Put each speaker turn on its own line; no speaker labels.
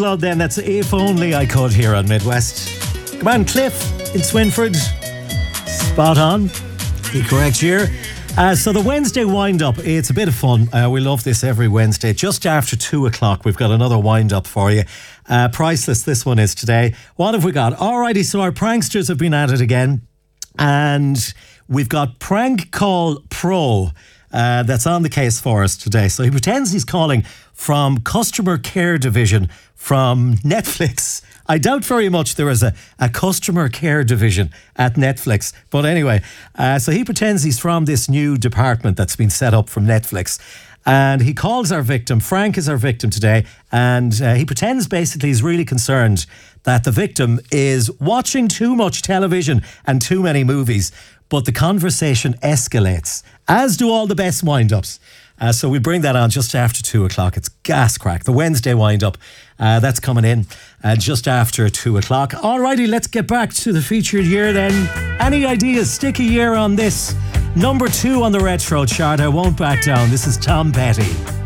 Well then, that's If Only I Could here on Midwest. Come on, Cliff in Swinford. Spot on. The correct year. So the Wednesday wind-up, it's a bit of fun. We love this every Wednesday. Just after 2 o'clock, we've got another wind-up for you. Priceless, this one is today. What have we got? Alrighty, so our pranksters have been at it again. And we've got Prank Call Pro that's on the case for us today. So he pretends he's calling from Customer Care Division from Netflix. I doubt very much there is a customer care division at Netflix. But anyway, so he pretends he's from this new department that's been set up from Netflix. And he calls our victim. Frank is our victim today. And he pretends basically he's really concerned that the victim is watching too much television and too many movies. But the conversation escalates, as do all the best wind-ups. So we bring that on just after 2 o'clock. It's gas crack, the Wednesday wind-up. That's coming in just after 2 o'clock. Alrighty, let's get back to the featured year then. Any ideas? Stick a year on this. Number 2 on the retro chart. I won't back down. This is Tom Petty.